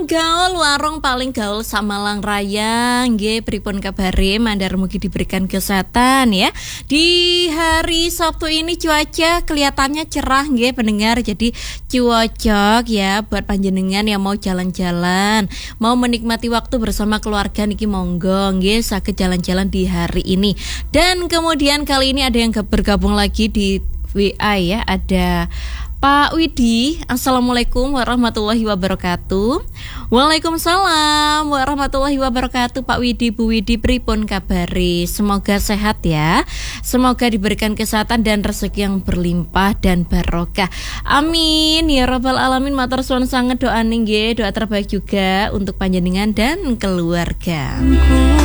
gaul warung paling gaul Samalang Raya. Nggih, pripun kabare? Mandar mugi diberikan kesehatan ya. Di hari Sabtu ini cuaca kelihatannya cerah nggih pendengar. Jadi cocok ya buat panjenengan yang mau jalan-jalan, mau menikmati waktu bersama keluarga niki monggo nggih saged jalan-jalan di hari ini. Dan kemudian kali ini ada yang bergabung lagi di WA ya, ada Pak Widi. Assalamualaikum warahmatullahi wabarakatuh. Waalaikumsalam warahmatullahi wabarakatuh. Pak Widi, Bu Widi, pripun kabari? Semoga sehat ya. Semoga diberikan kesehatan dan rezeki yang berlimpah dan barokah. Amin ya rabbal alamin. Matur suwun sanget doa nggih, doa terbaik juga untuk panjenengan dan keluarga.